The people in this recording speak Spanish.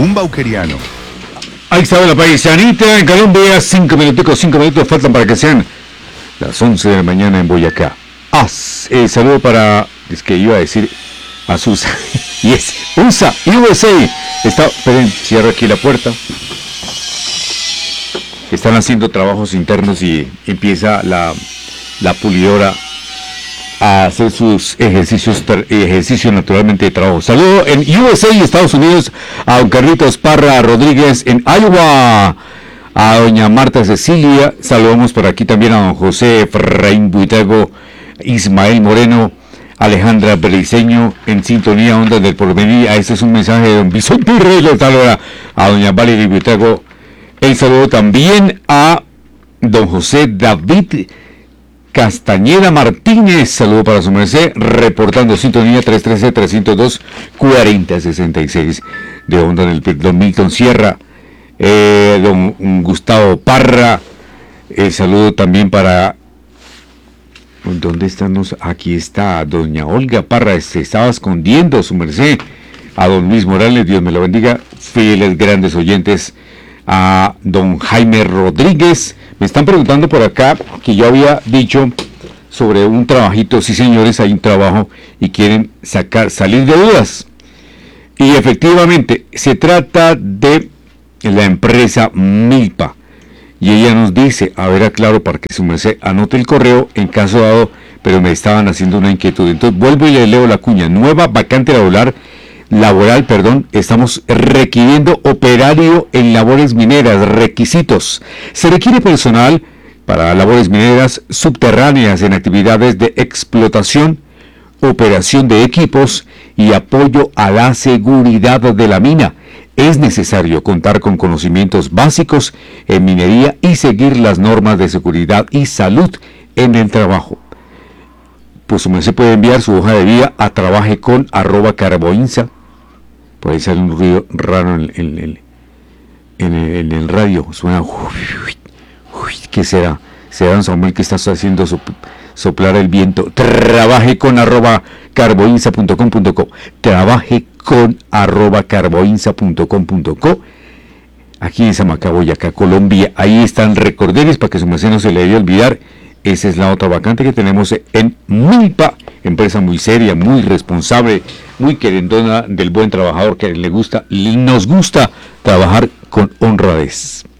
un bauqueriano. Ahí estaba la paisanita en Colombia, 5 minutos faltan para que sean las 11 de la mañana en Boyacá. Saludo para, es que iba a decir Azusa, y es USA. Esperen, cierro aquí la puerta. Están haciendo trabajos internos y empieza la pulidora a hacer sus ejercicios naturalmente de trabajo. Saludo en USA y Estados Unidos a don Carlitos Parra Rodríguez en Iowa, a doña Marta Cecilia. Saludamos por aquí también a don José Efraín Buitrago, Ismael Moreno, Alejandra Beliceño en sintonía Onda del Porvenir. Este es un mensaje de don Vicente Reyes, a doña Valeria Buitrago. El saludo también a don José David Castañeda Martínez, saludo para su merced, reportando sintonía 313-302-4066 de Onda del don Milton Sierra, don Gustavo Parra. El saludo también para, ¿dónde estamos? Aquí está doña Olga Parra, se estaba escondiendo su merced, a don Luis Morales, Dios me lo bendiga, fieles grandes oyentes, a don Jaime Rodríguez. Me están preguntando por acá que yo había dicho sobre un trabajito. Sí, señores, hay un trabajo y quieren salir de dudas. Y efectivamente, se trata de la empresa Milpa. Y ella nos dice, a ver, aclaro para que su merced anote el correo en caso dado, pero me estaban haciendo una inquietud. Entonces vuelvo y le leo la cuña. Nueva vacante laboral, estamos requiriendo operario en labores mineras. Requisitos: se requiere personal para labores mineras subterráneas en actividades de explotación, operación de equipos y apoyo a la seguridad de la mina. Es necesario contar con conocimientos básicos en minería y seguir las normas de seguridad y salud en el trabajo. Pues se puede enviar su hoja de vida a trabaje_con@carboinsa. Puede ser un ruido raro en el radio. Suena. ¿Qué será? ¿Será don Samuel que está haciendo soplar el viento? Trabaje_con@carboinsa.com.co. Trabaje_con@carboinsa.com.co. Aquí en Samacá, Boyacá, Colombia. Ahí están recorderes para que su merced no se le debe olvidar. Esa es la otra vacante que tenemos en Milpa, empresa muy seria, muy responsable, muy querendona del buen trabajador que nos gusta trabajar con honradez.